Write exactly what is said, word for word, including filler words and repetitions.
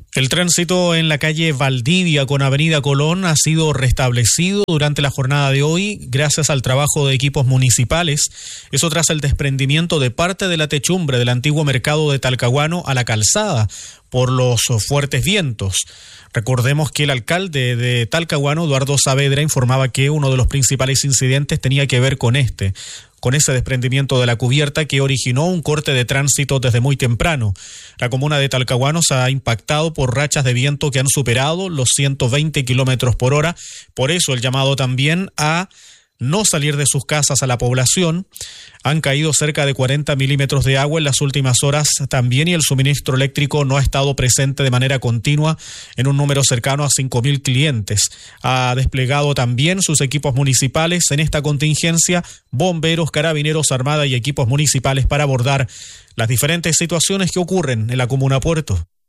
El tránsito en la calle Valdivia con Avenida Colón ha sido restablecido durante la jornada de hoy gracias al trabajo de equipos municipales. Eso tras el desprendimiento de parte de la techumbre del antiguo mercado de Talcahuano a la calzada por los fuertes vientos. Recordemos que el alcalde de Talcahuano, Eduardo Saavedra, informaba que uno de los principales incidentes tenía que ver con este, con ese desprendimiento de la cubierta que originó un corte de tránsito desde muy temprano. La comuna de Talcahuano se ha impactado por rachas de viento que han superado los ciento veinte kilómetros por hora. Por eso el llamado también a no salir de sus casas a la población. Han caído cerca de cuarenta milímetros de agua en las últimas horas también, y el suministro eléctrico no ha estado presente de manera continua en un número cercano a cinco mil clientes. Ha desplegado también sus equipos municipales en esta contingencia, bomberos, carabineros, armada y equipos municipales para abordar las diferentes situaciones que ocurren en la comuna Puerto.